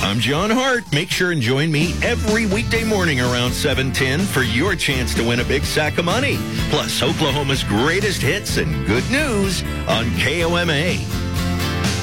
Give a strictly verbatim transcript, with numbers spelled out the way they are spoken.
I'm John Hart. Make sure and join me every weekday morning around seven ten for your chance to win a big sack of money. Plus, Oklahoma's greatest hits and good news on K O M A.